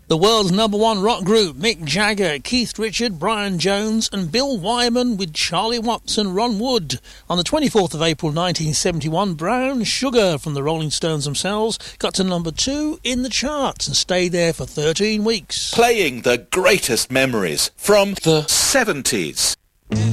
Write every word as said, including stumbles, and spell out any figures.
The world's number one rock group, Mick Jagger, Keith Richards, Brian Jones and Bill Wyman with Charlie Watts and Ron Wood. On the twenty-fourth of April nineteen seventy-one, Brown Sugar from the Rolling Stones themselves got to number two in the charts and stayed there for thirteen weeks. Playing the greatest memories from the seventies.